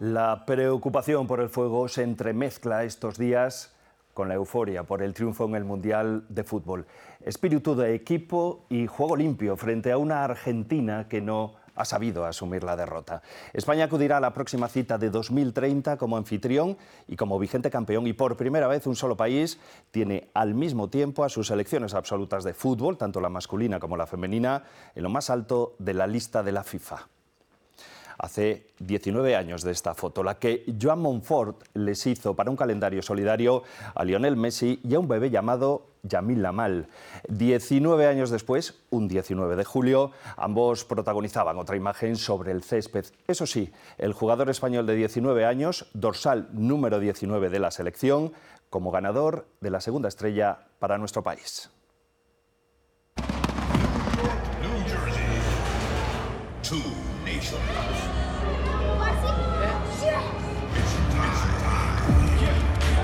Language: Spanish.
La preocupación por el fuego se entremezcla estos días con la euforia por el triunfo en el Mundial de Fútbol. Espíritu de equipo y juego limpio frente a una Argentina que no ha sabido asumir la derrota. España acudirá a la próxima cita de 2030 como anfitrión y como vigente campeón, y por primera vez un solo país tiene al mismo tiempo a sus selecciones absolutas de fútbol, tanto la masculina como la femenina, en lo más alto de la lista de la FIFA. Hace 19 años de esta foto, la que Joan Monfort les hizo para un calendario solidario a Lionel Messi y a un bebé llamado Yamil Lamal. 19 años después, un 19 de julio, ambos protagonizaban otra imagen sobre el césped. Eso sí, el jugador español de 19 años, dorsal número 19 de la selección, como ganador de la segunda estrella para nuestro país. New Jersey, two nations.